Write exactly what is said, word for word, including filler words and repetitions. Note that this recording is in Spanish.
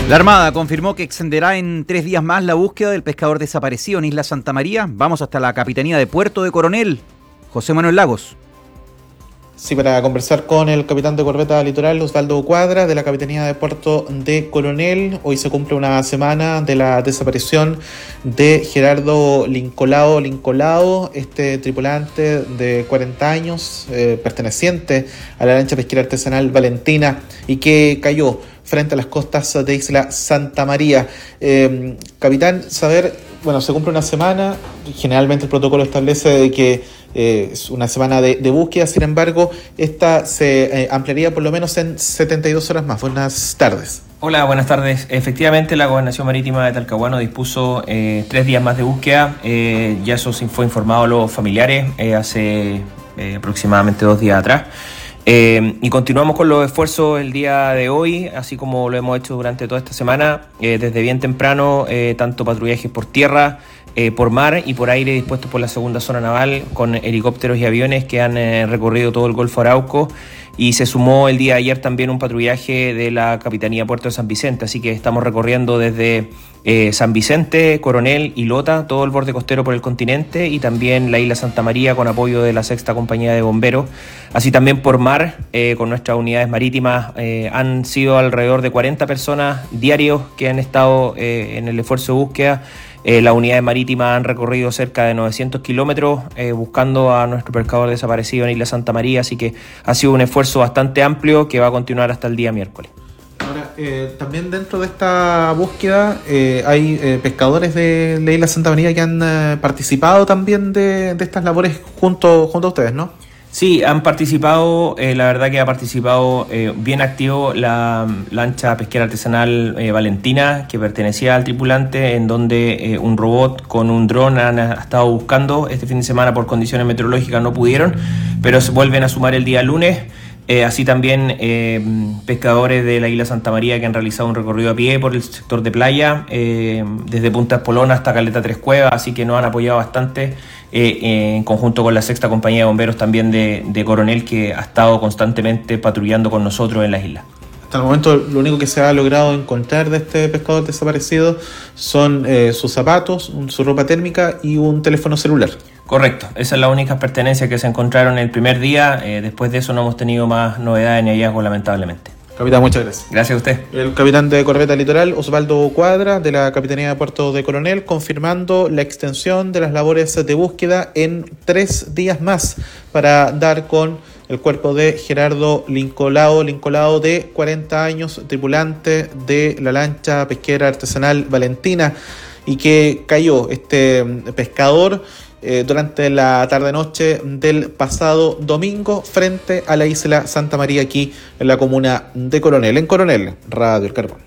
La Armada confirmó que extenderá en tres días más la búsqueda del pescador desaparecido en Isla Santa María. Vamos hasta la Capitanía de Puerto de Coronel. José Manuel Lagos. Sí, para conversar con el capitán de corbeta litoral, Osvaldo Cuadra, de la Capitanía de Puerto de Coronel. Hoy se cumple una semana de la desaparición de Gerardo Lincolao Lincolao, este tripulante de cuarenta años, eh, perteneciente a la lancha pesquera artesanal Valentina, y que cayó frente a las costas de Isla Santa María. Eh, capitán, saber, bueno, se cumple una semana, generalmente el protocolo establece que Eh, es una semana de, de búsqueda, sin embargo, esta se eh, ampliaría por lo menos en setenta y dos horas más. Buenas tardes. Hola, buenas tardes. Efectivamente, la Gobernación Marítima de Talcahuano dispuso eh, tres días más de búsqueda. Eh, ya eso se fue informado a los familiares eh, hace eh, aproximadamente dos días atrás. Eh, y continuamos con los esfuerzos el día de hoy, así como lo hemos hecho durante toda esta semana, eh, desde bien temprano, eh, tanto patrullajes por tierra, eh, por mar y por aire dispuestos por la segunda zona naval, con helicópteros y aviones que han eh, recorrido todo el Golfo Arauco, y se sumó el día de ayer también un patrullaje de la Capitanía Puerto de San Vicente, así que estamos recorriendo desde eh, San Vicente, Coronel y Lota, todo el borde costero por el continente, y también la Isla Santa María con apoyo de la Sexta Compañía de Bomberos, así también por mar, eh, con nuestras unidades marítimas. Eh, han sido alrededor de cuarenta personas diarios que han estado eh, en el esfuerzo de búsqueda. Eh, las unidades marítimas han recorrido cerca de novecientos kilómetros eh, buscando a nuestro pescador desaparecido en Isla Santa María, así que ha sido un esfuerzo bastante amplio que va a continuar hasta el día miércoles. Ahora, eh, también dentro de esta búsqueda eh, hay eh, pescadores de la Isla Santa María que han eh, participado también de, de estas labores junto, junto a ustedes, ¿no? Sí, han participado, eh, la verdad que ha participado eh, bien activo la lancha pesquera artesanal eh, Valentina, que pertenecía al tripulante, en donde eh, un robot con un dron han estado buscando. Este fin de semana por condiciones meteorológicas no pudieron, pero se vuelven a sumar el día lunes. Eh, así también eh, pescadores de la Isla Santa María que han realizado un recorrido a pie por el sector de playa, eh, desde Punta Espolona hasta Caleta Tres Cuevas, así que nos han apoyado bastante, eh, eh, en conjunto con la Sexta Compañía de Bomberos también de, de Coronel, que ha estado constantemente patrullando con nosotros en las islas. Hasta el momento lo único que se ha logrado encontrar de este pescador desaparecido son eh, sus zapatos, su ropa térmica y un teléfono celular. Correcto, esa es la única pertenencia que se encontraron el primer día. Eh, después de eso no hemos tenido más novedades ni hallazgos, lamentablemente. Capitán, muchas gracias. Gracias a usted. El capitán de corbeta litoral, Osvaldo Cuadra, de la Capitanía de Puerto de Coronel, confirmando la extensión de las labores de búsqueda en tres días más para dar con el cuerpo de Gerardo Lincolao Lincolao, de cuarenta años, tripulante de la lancha pesquera artesanal Valentina, y que cayó este pescador eh, durante la tarde-noche del pasado domingo frente a la Isla Santa María, aquí en la comuna de Coronel. En Coronel, Radio El Carbón.